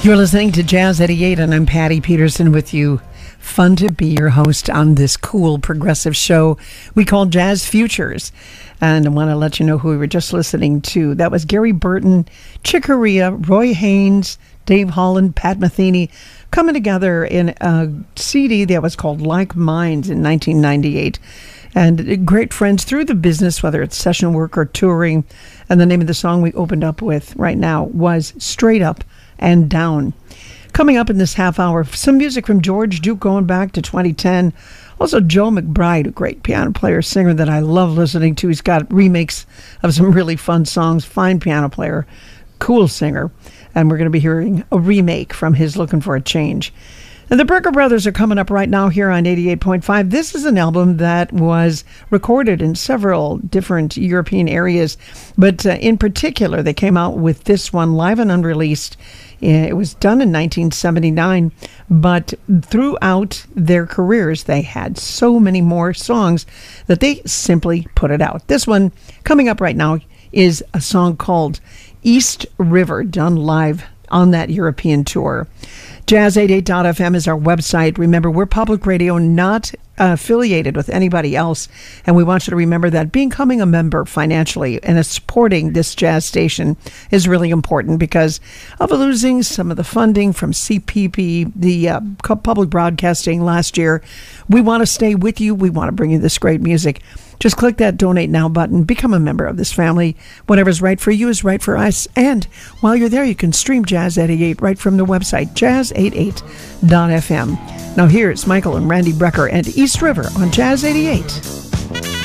You're listening to Jazz 88, and I'm Patty Peterson with you. Fun to be your host on this cool progressive show we call Jazz Futures. And I want to let you know who we were just listening to. That was Gary Burton, Chick Corea, Roy Haynes, Dave Holland, Pat Metheny, coming together in a CD that was called Like Minds in 1998. And great friends through the business, whether it's session work or touring. And the name of the song we opened up with right now was Straight Up and Down. Coming up in this half hour, some music from George Duke going back to 2010. Also, Joe McBride, a great piano player, singer that I love listening to. He's got remakes of some really fun songs. Fine piano player, cool singer. And we're going to be hearing a remake from his Looking for a Change. And the Berger Brothers are coming up right now here on 88.5. This is an album that was recorded in several different European areas, but in particular, they came out with this one live and unreleased. It was done in 1979, but throughout their careers, they had so many more songs that they simply put it out. This one coming up right now is a song called East River, done live on that European tour. Jazz88.fm is our website. Remember, we're public radio, not affiliated with anybody else. And we want you to remember that becoming a member financially and supporting this jazz station is really important because of losing some of the funding from CPP, the public broadcasting last year. We want to stay with you. We want to bring you this great music. Just click that Donate Now button. Become a member of this family. Whatever's right for you is right for us. And while you're there, you can stream Jazz 88 right from the website, jazz88.fm. Now here's Michael and Randy Brecker and East River on Jazz 88.